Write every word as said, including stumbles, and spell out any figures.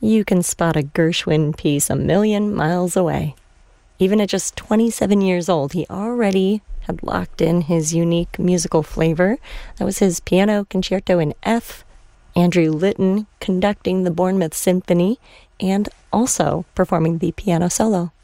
you can spot a Gershwin piece a million miles away. Even at just twenty-seven years old, he already had locked in his unique musical flavor. That was his piano concerto in F, Andrew Litton conducting the Bournemouth Symphony, and also performing the piano solo.